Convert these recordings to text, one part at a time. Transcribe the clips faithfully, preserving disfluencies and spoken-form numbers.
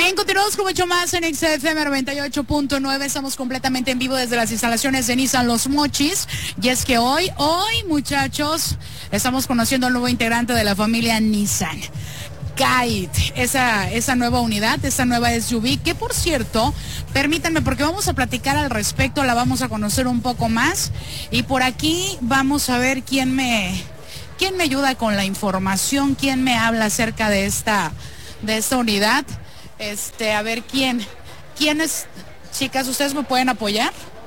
Bien, continuamos con mucho más en X F M noventa y ocho punto nueve. Estamos completamente en vivo desde las instalaciones de Nissan Los Mochis. Y es que hoy, hoy, muchachos, estamos conociendo al nuevo integrante de la familia Nissan. Kite, esa, esa nueva unidad, esa nueva S U V, que por cierto, permítanme, porque vamos a platicar al respecto, la vamos a conocer un poco más. Y por aquí vamos a ver quién me, quién me ayuda con la información, quién me habla acerca de esta, de esta unidad. Este, a ver quién, quiénes, chicas, ¿ustedes me pueden apoyar?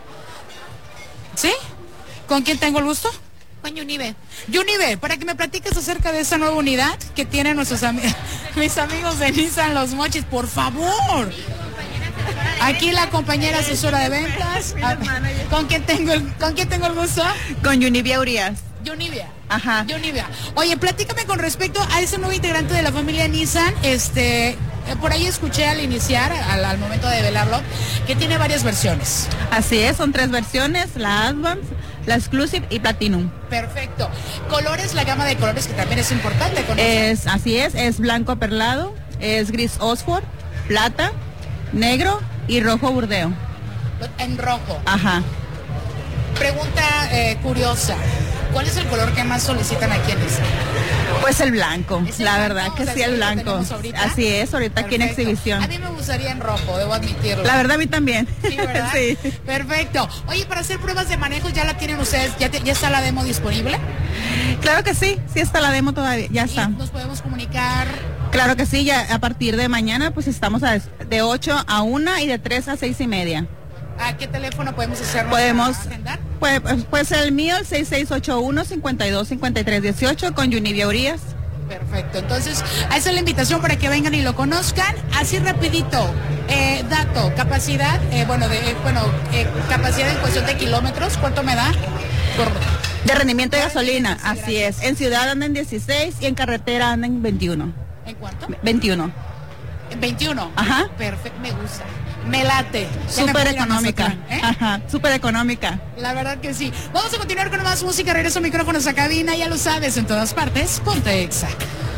¿Sí? ¿Con quién tengo el gusto? Con Yunive. Yunive, para que me platiques acerca de esta nueva unidad que tienen nuestros amigos, mis amigos de Nissan Los Mochis, por favor. Aquí la compañera asesora de ventas. ¿Con quién tengo el, con quién tengo el gusto? Con Yunivia Urias. Yunivia. Ajá. Yunivia. Oye, platícame con respecto a ese nuevo integrante de la familia Nissan. Este, por ahí escuché al iniciar, al, al momento de velarlo, que tiene varias versiones. Así es, son tres versiones, la Advance, la Exclusive y Platinum. Perfecto. Colores, la gama de colores que también es importante conocer. Es, así es, es blanco perlado, es gris Oxford, plata, negro y rojo burdeo. En rojo. Ajá. Pregunta eh, curiosa. ¿Cuál es el color que más solicitan aquí en Nissan? Pues el blanco, ¿Es el la blanco? verdad que O sea, sí, el ¿sí lo blanco. tenemos ahorita? Así es, ahorita Perfecto. aquí en exhibición. A mí me gustaría en rojo, debo admitirlo. La verdad a mí también. Sí, ¿verdad? Sí. Perfecto. Oye, para hacer pruebas de manejo, ¿ya la tienen ustedes? ¿Ya, te, ya está la demo disponible? Claro que sí, sí está la demo todavía, ya está. ¿Y nos podemos comunicar? Claro que sí, ya a partir de mañana pues estamos a, de ocho a una y de tres a seis y media. ¿A qué teléfono podemos hacerlo? Podemos, agendar? puede, puede ser el mío, el seis seis ocho uno, cinco dos cinco tres uno ocho con Yunivia Urias. Perfecto, entonces, esa es la invitación para que vengan y lo conozcan. Así rapidito, eh, dato, capacidad, eh, bueno, de, eh, bueno eh, capacidad en cuestión de kilómetros, ¿cuánto me da? Por... De rendimiento de Ah, gasolina, sí, así gracias. es. En ciudad andan en dieciséis y en carretera andan en veintiuno. ¿En cuánto? veintiuno. En veintiuno. Ajá. Perfecto, me gusta. Me late. Ya me Súper puedo ir a económica. Mazatlán, ¿eh? Ajá, súper económica. La verdad que sí. Vamos a continuar con más música. Regreso micrófonos a cabina, ya lo sabes, en todas partes. Ponte Exa.